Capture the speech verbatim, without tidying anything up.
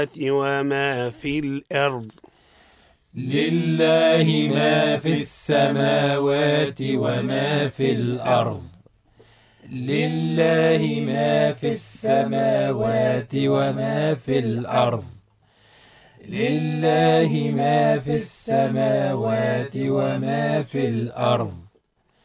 وما في الأرض. لله ما في السماوات وما في الأرض. لله ما في السماوات وما في الأرض. لله ما في السماوات وما في الأرض.